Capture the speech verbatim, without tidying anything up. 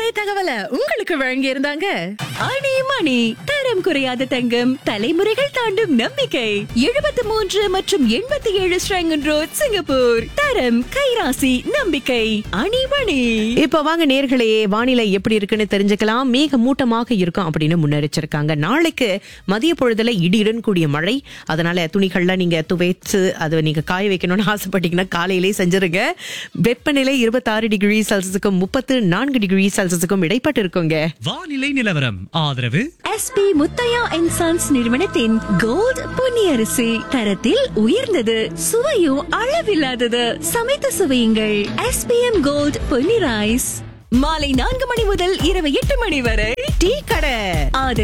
இன்றைய தகவலை உங்களுக்கு வழங்கி இருந்தாங்க அணி மணி தரம் குறையாத தங்கம் தலைமுறைகள் தாண்டும் நம்பிக்கை எழுபத்தி மூன்று மற்றும் எண்பத்தி ஏழு ஸ்ரங்கன் ரோட் சிங்கப்பூர் தரம் கைராசி நம்பிக்கை அணி மணி. இப்ப வாங்க நேர்களே, வானிலை எப்படி இருக்குன்னு தெரிஞ்சுக்கலாம். மேக மூட்டமாக இருக்கும் அப்படின்னு முன்னெச்சரிக்காங்க. நாளைக்கு மதிய பொழுதுல இடியுடன் கூடிய மழை. அதனால துணிகள்லாம் நீங்க துவைச்சு அதை நீங்க காய வைக்கணும்னு ஆசைப்பட்டீங்கன்னா காலையிலேயே செஞ்சிருங்க. வெப்பநிலை இருபத்தி ஆறு டிகிரி செல்சியஸுக்கும் முப்பத்து நான்கு டிகிரி செல்சியஸுக்கும் இடைப்பட்டு இருக்குங்க. வானிலை நிலவரம் ஆதரவு எஸ்பி முத்தையா அண்ட் சன்ஸ் நிறுவனத்தின் கோல்ட் பொன்னியரிசி தரத்தில் உயர்ந்தது, சுவையும் அளவில்லாதது. சமைத்து சுவையுங்கள். SPM gold Ponni rice. மாலை நான்கு மணி முதல் இரவு எட்டு மணி வரை டீ கடை ஆதரவு